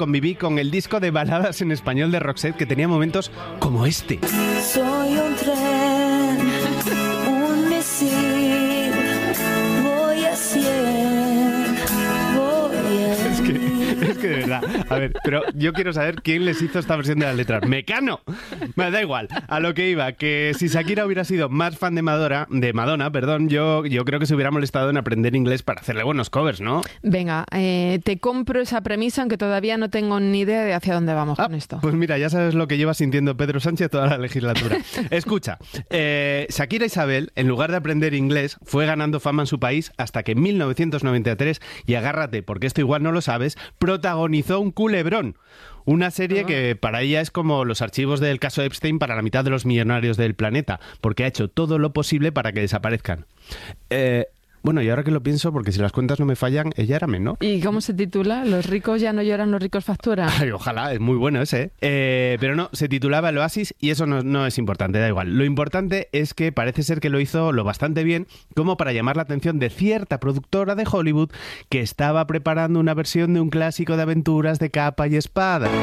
conviví con el disco de baladas en español de Roxette, que tenía momentos como este. Soy un tren, un misil, voy a 100, voy a... Es que de verdad, a ver, pero yo quiero saber quién les hizo esta versión de las letras. ¡Mecano! Me da igual, a lo que iba, que si Shakira hubiera sido más fan de Madonna, yo creo que se hubiera molestado en aprender inglés para hacerle buenos covers, ¿no? Venga, te compro esa premisa, aunque todavía no tengo ni idea de hacia dónde vamos con esto. Pues mira, ya sabes lo que lleva sintiendo Pedro Sánchez toda la legislatura. Escucha, Shakira Isabel, en lugar de aprender inglés, fue ganando fama en su país hasta que en 1993, y agárrate, porque esto igual no lo sabes, protagonizó Un culebrón. Una serie que para ella es como los archivos del caso Epstein para la mitad de los millonarios del planeta, porque ha hecho todo lo posible para que desaparezcan. Bueno, y ahora que lo pienso, porque si las cuentas no me fallan, ella era menor. ¿Y cómo se titula? ¿Los ricos ya no lloran, los ricos facturan? Ay, ojalá, es muy bueno ese. Pero no, se titulaba El Oasis y eso no es importante, da igual. Lo importante es que parece ser que lo hizo lo bastante bien como para llamar la atención de cierta productora de Hollywood que estaba preparando una versión de un clásico de aventuras de capa y espada.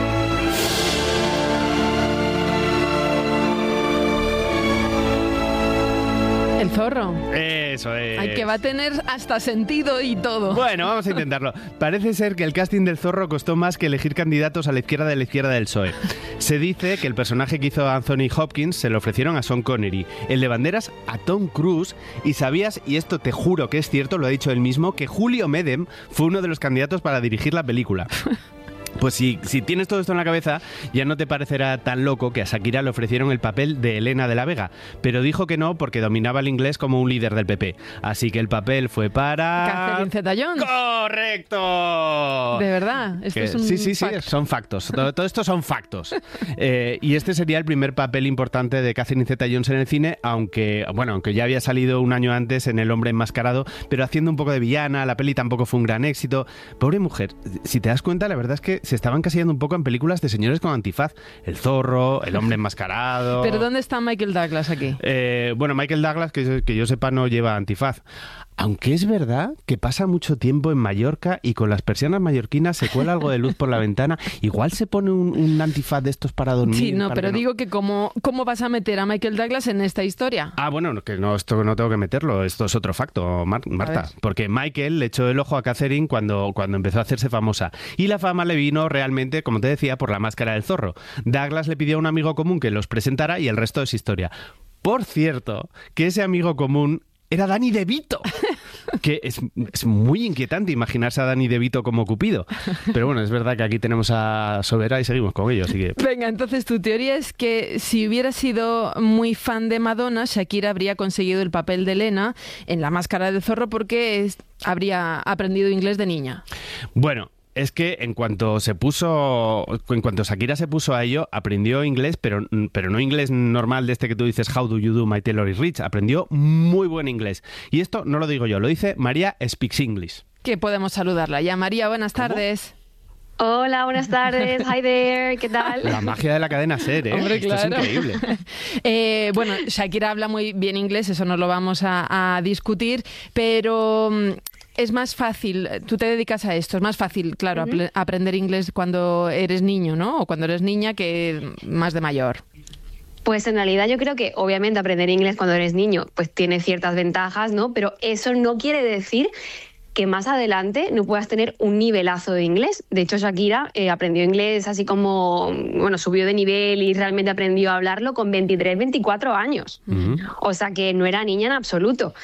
El zorro. Eso es. Ay, que va a tener hasta sentido y todo. Bueno, vamos a intentarlo. Parece ser que el casting del zorro costó más que elegir candidatos a la izquierda de la izquierda del PSOE. Se dice que el personaje que hizo Anthony Hopkins se lo ofrecieron a Sean Connery, el de Banderas a Tom Cruise, y sabías, y esto te juro que es cierto, lo ha dicho él mismo, que Julio Medem fue uno de los candidatos para dirigir la película. Pues si tienes todo esto en la cabeza, ya no te parecerá tan loco que a Shakira le ofrecieron el papel de Elena de la Vega, pero dijo que no porque dominaba el inglés como un líder del PP. Así que el papel fue para... Catherine Zeta-Jones. ¡Correcto! ¿De verdad? ¿Esto es un sí, fact? son factos. Todo esto son factos. Y este sería el primer papel importante de Catherine Zeta-Jones en el cine, aunque ya había salido un año antes en El hombre enmascarado, pero haciendo un poco de villana. La peli tampoco fue un gran éxito. Pobre mujer, si te das cuenta, la verdad es que se estaban encasillando un poco en películas de señores con antifaz. El zorro, El hombre enmascarado... ¿Pero dónde está Michael Douglas aquí? Michael Douglas, que yo sepa, no lleva antifaz. Aunque es verdad que pasa mucho tiempo en Mallorca y con las persianas mallorquinas se cuela algo de luz por la ventana. Igual se pone un antifaz de estos para dormir. Sí, no, pero digo que ¿cómo vas a meter a Michael Douglas en esta historia? Ah, bueno, que no, esto no tengo que meterlo. Esto es otro facto, Marta. Porque Michael le echó el ojo a Catherine cuando empezó a hacerse famosa. Y la fama le vino realmente, como te decía, por La máscara del zorro. Douglas le pidió a un amigo común que los presentara y el resto es historia. Por cierto, que ese amigo común era Danny DeVito. Que es muy inquietante imaginarse a Danny DeVito como Cupido. Pero bueno, es verdad que aquí tenemos a Sobera y seguimos con ello, así que... Venga, entonces tu teoría es que si hubiera sido muy fan de Madonna, Shakira habría conseguido el papel de Elena en La máscara del zorro porque habría aprendido inglés de niña. Bueno... Es que en cuanto Shakira se puso a ello, aprendió inglés, pero no inglés normal de este que tú dices, How do you do, my Taylor is rich. Aprendió muy buen inglés. Y esto no lo digo yo, lo dice María Speaks English. Que podemos saludarla ya. María, buenas tardes. Hola, buenas tardes. Hi there. ¿Qué tal? La magia de la cadena SER, ¿eh? Hombre, claro. Esto es increíble. Bueno, Shakira habla muy bien inglés, eso no lo vamos a discutir, pero... Es más fácil, tú te dedicas a esto, es más fácil, claro, aprender inglés cuando eres niño, ¿no? O cuando eres niña que más de mayor. Pues en realidad yo creo que obviamente aprender inglés cuando eres niño pues tiene ciertas ventajas, ¿no? Pero eso no quiere decir que más adelante no puedas tener un nivelazo de inglés. De hecho, Shakira aprendió inglés así como, subió de nivel y realmente aprendió a hablarlo con 23, 24 años. O sea que no era niña en absoluto.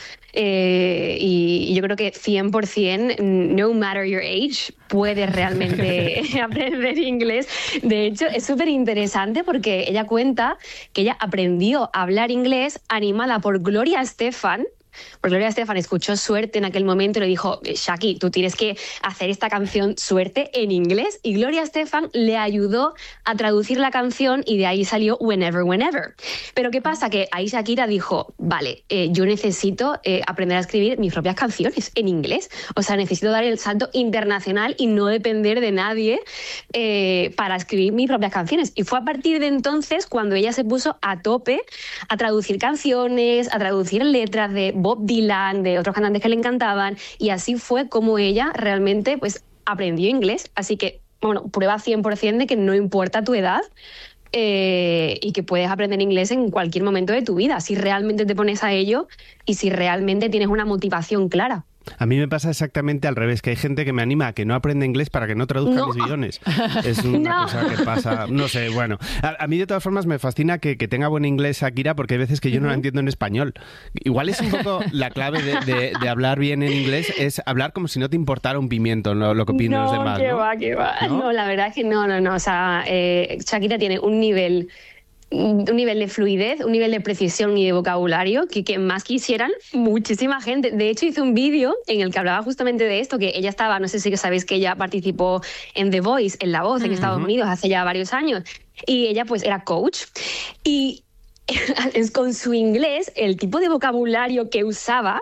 Y yo creo que 100%, no matter your age, puedes realmente aprender inglés. De hecho, es súper interesante porque ella cuenta que ella aprendió a hablar inglés animada por Gloria Estefan. Porque Gloria Estefan escuchó Suerte en aquel momento y le dijo, Shaki, tú tienes que hacer esta canción Suerte en inglés. Y Gloria Estefan le ayudó a traducir la canción y de ahí salió Whenever, Whenever. Pero ¿qué pasa? Que ahí Shakira dijo, vale, yo necesito aprender a escribir mis propias canciones en inglés. O sea, necesito dar el salto internacional y no depender de nadie para escribir mis propias canciones. Y fue a partir de entonces cuando ella se puso a tope a traducir canciones, a traducir letras de Bob Dylan, de otros cantantes que le encantaban, y así fue como ella realmente pues aprendió inglés. Así que prueba 100% de que no importa tu edad, y que puedes aprender inglés en cualquier momento de tu vida, si realmente te pones a ello y si realmente tienes una motivación clara. A mí me pasa exactamente al revés, que hay gente que me anima a que no aprenda inglés para que no traduzca mis guiones. Es una cosa que pasa, no sé, bueno. A mí de todas formas me fascina que tenga buen inglés Shakira, porque hay veces que yo no la entiendo en español. Igual es un poco la clave de hablar bien en inglés, es hablar como si no te importara un pimiento lo que opinan los demás. Qué va. ¿No? La verdad es que no. O sea, Shakira tiene un nivel de fluidez, un nivel de precisión y de vocabulario que más quisieran muchísima gente. De hecho, hice un vídeo en el que hablaba justamente de esto, que ella estaba, no sé si sabéis que ella participó en The Voice, en La Voz, en Estados Unidos, hace ya varios años, y ella pues era coach, y con su inglés, el tipo de vocabulario que usaba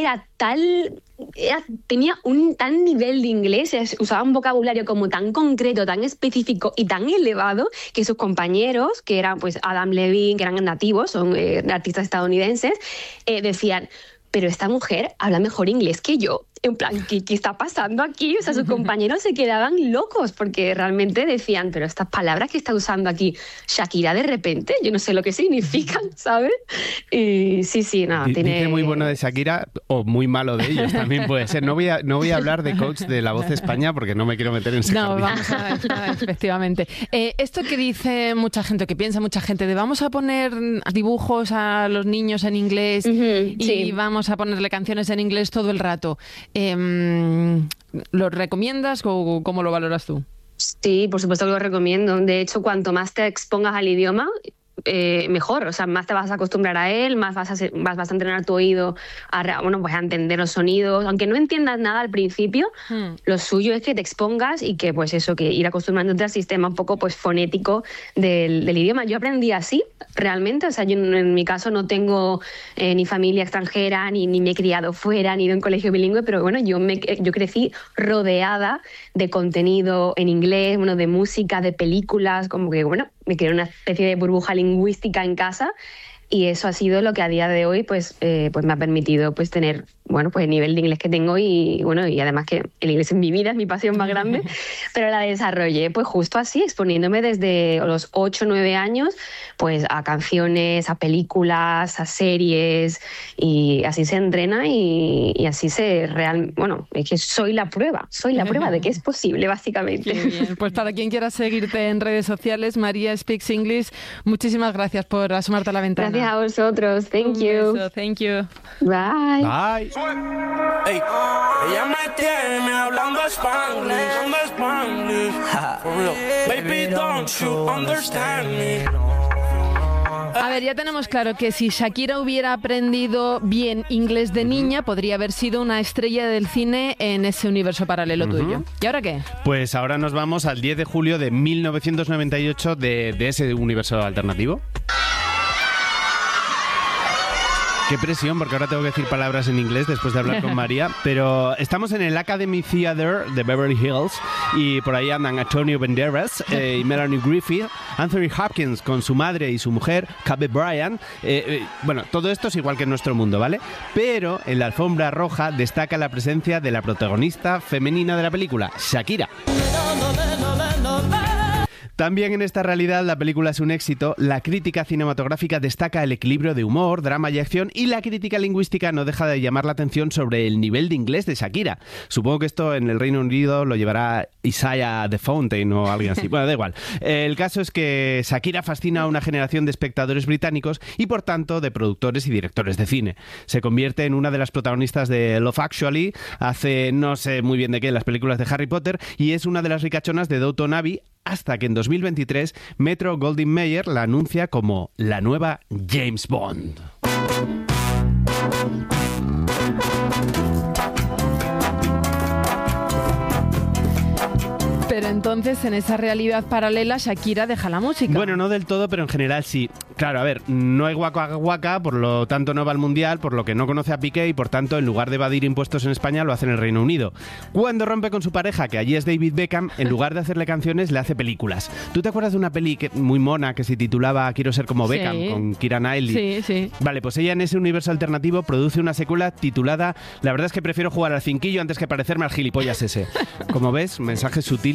tenía un tan nivel de inglés, usaba un vocabulario como tan concreto, tan específico y tan elevado que sus compañeros, que eran pues Adam Levine, que eran nativos, son artistas estadounidenses, decían, pero esta mujer habla mejor inglés que yo. En plan, ¿qué está pasando aquí? O sea, sus compañeros se quedaban locos porque realmente decían, pero estas palabras que está usando aquí Shakira de repente, yo no sé lo que significan, ¿sabes? Y sí, nada, tiene... Dice muy bueno de Shakira o muy malo de ellos, también puede ser. No voy a hablar de coach de La Voz de España porque no me quiero meter en ese jardín. Vamos a ver, efectivamente. Esto que dice mucha gente, que piensa mucha gente, de vamos a poner dibujos a los niños en inglés y vamos a ponerle canciones en inglés todo el rato. ¿Lo recomiendas o cómo lo valoras tú? Sí, por supuesto que lo recomiendo. De hecho, cuanto más te expongas al idioma, mejor. O sea, más te vas a acostumbrar a él, más vas a entrenar tu oído pues a entender los sonidos. Aunque no entiendas nada al principio, lo suyo es que te expongas y que pues eso, que ir acostumbrándote al sistema un poco pues fonético del idioma. Yo aprendí así, realmente. O sea, yo en mi caso no tengo ni familia extranjera, ni me he criado fuera, ni ido en colegio bilingüe, pero bueno, yo crecí rodeada de contenido en inglés, de música, de películas, como que me creé una especie de burbuja lingüística en casa, y eso ha sido lo que a día de hoy pues me ha permitido pues tener pues el nivel de inglés que tengo y además que el inglés en mi vida es mi pasión más grande, pero la desarrollé pues justo así, exponiéndome desde los 8 o 9 años pues a canciones, a películas, a series, y así se entrena y así es que soy la prueba de que es posible, básicamente. Qué bien. Pues para quien quiera seguirte en redes sociales, María Speaks English, muchísimas gracias por asomarte a la ventana. Gracias a vosotros, thank you. Beso, thank you. Bye. Bye. Ey, ella me tiene hablando Spanglish, for real. Baby, don't you understand me? A ver, ya tenemos claro que si Shakira hubiera aprendido bien inglés de niña, podría haber sido una estrella del cine en ese universo paralelo tuyo. ¿Y ahora qué? Pues ahora nos vamos al 10 de julio de 1998 de ese universo alternativo. Qué presión, porque ahora tengo que decir palabras en inglés después de hablar con María, pero estamos en el Academy Theatre de Beverly Hills y por ahí andan Antonio Banderas y Melanie Griffith, Anthony Hopkins con su madre y su mujer, Kobe Bryant. Todo esto es igual que en nuestro mundo, ¿vale? Pero en la alfombra roja destaca la presencia de la protagonista femenina de la película, Shakira. También en esta realidad la película es un éxito, la crítica cinematográfica destaca el equilibrio de humor, drama y acción, y la crítica lingüística no deja de llamar la atención sobre el nivel de inglés de Shakira. Supongo que esto en el Reino Unido lo llevará Isaiah The Fountain o alguien así. Bueno, da igual. El caso es que Shakira fascina a una generación de espectadores británicos y por tanto de productores y directores de cine. Se convierte en una de las protagonistas de Love Actually, hace no sé muy bien de qué las películas de Harry Potter y es una de las ricachonas de Downton Abbey, hasta que en 2023 Metro-Goldwyn-Mayer la anuncia como la nueva James Bond. Pero entonces, en esa realidad paralela, Shakira deja la música. Bueno, no del todo, pero en general sí. Claro, a ver, no hay Waka Waka, por lo tanto no va al Mundial, por lo que no conoce a Piqué y por tanto, en lugar de evadir impuestos en España, lo hace en el Reino Unido. Cuando rompe con su pareja, que allí es David Beckham, en lugar de hacerle canciones, le hace películas. ¿Tú te acuerdas de una peli muy mona que se titulaba Quiero ser como Beckham, con Keira Knightley? Sí. Vale, pues ella en ese universo alternativo produce una secuela titulada La verdad es que prefiero jugar al cinquillo antes que parecerme al gilipollas ese. Como ves, mensajes sutiles tanto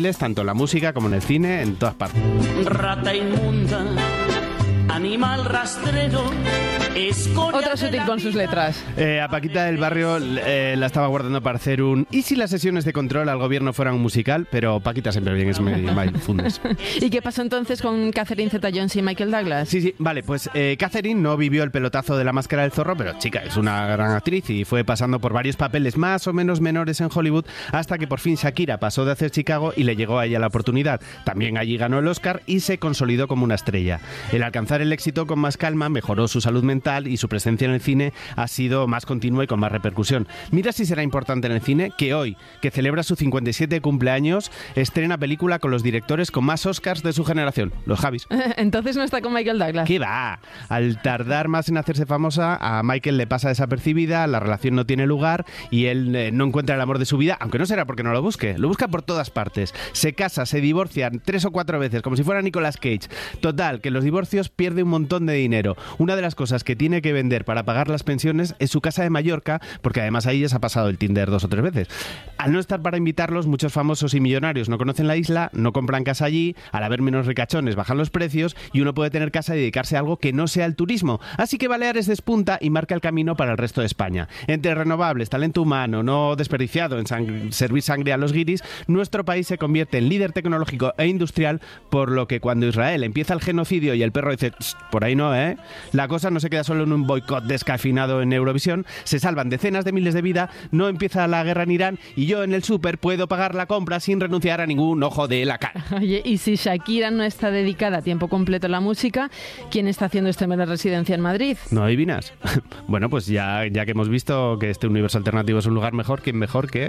en la música como en el cine, en todas partes. Rata inmunda, animal rastrero, escoria. Otra sutil con sus letras. A Paquita del Barrio la estaba guardando para hacer un ¿y si las sesiones de control al gobierno fueran un musical? Pero Paquita siempre bien es mindfulness. ¿Y qué pasó entonces con Catherine Zeta-Jones y Michael Douglas? Sí, vale, pues Catherine no vivió el pelotazo de La Máscara del Zorro, pero chica, es una gran actriz y fue pasando por varios papeles más o menos menores en Hollywood hasta que por fin Shakira pasó de hacer Chicago y le llegó a ella la oportunidad. También allí ganó el Oscar y se consolidó como una estrella. El alcanzar el éxito con más calma mejoró su salud mental y su presencia en el cine ha sido más continua y con más repercusión. Mira si será importante en el cine que hoy, que celebra su 57 cumpleaños, estrena película con los directores con más Oscars de su generación, los Javis. Entonces no está con Michael Douglas. ¿Qué va? Al tardar más en hacerse famosa, a Michael le pasa desapercibida, la relación no tiene lugar y él no encuentra el amor de su vida, aunque no será porque no lo busque por todas partes. Se casa, se divorcian 3 o 4 veces, como si fuera Nicolas Cage. Total, que los divorcios pierde un montón de dinero. Una de las cosas que tiene que vender para pagar las pensiones es su casa de Mallorca, porque además ahí ya se ha pasado el Tinder 2 o 3 veces. Al no estar para invitarlos, muchos famosos y millonarios no conocen la isla, no compran casa allí, al haber menos ricachones bajan los precios y uno puede tener casa y dedicarse a algo que no sea el turismo. Así que Baleares despunta y marca el camino para el resto de España. Entre renovables, talento humano, no desperdiciado en servir sangre a los guiris, nuestro país se convierte en líder tecnológico e industrial, por lo que cuando Israel empieza el genocidio y el perro dice, por ahí no, la cosa no se queda solo en un boicot descafeinado en Eurovisión, se salvan decenas de miles de vidas, no empieza la guerra en Irán y yo en el súper puedo pagar la compra sin renunciar a ningún ojo de la cara. Oye, y si Shakira no está dedicada a tiempo completo a la música, ¿quién está haciendo este mes de residencia en Madrid? ¿No adivinas? Bueno, pues ya que hemos visto que este universo alternativo es un lugar mejor, ¿quién mejor que...?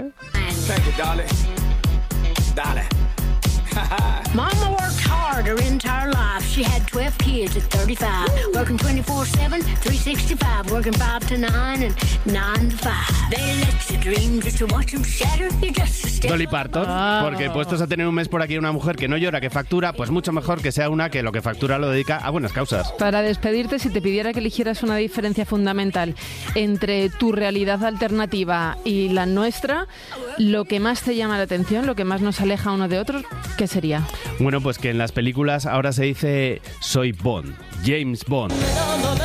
Dale. Mama worked hard her entire life. She had 12 kids at 35. Working 24/7, 365. Working 5 to 9 and 9 to 5. They let you dream just to watch them shatter. You just a step. Dolly Parton, porque puestos a tener un mes por aquí una mujer que no llora, que factura, pues mucho mejor que sea una que lo que factura lo dedica a buenas causas. Para despedirte, si te pidiera que eligieras una diferencia fundamental entre tu realidad alternativa y la nuestra, lo que más te llama la atención, lo que más nos aleja uno de otro, ¿qué sería? Bueno, pues que en las películas ahora se dice soy Bond, James Bond.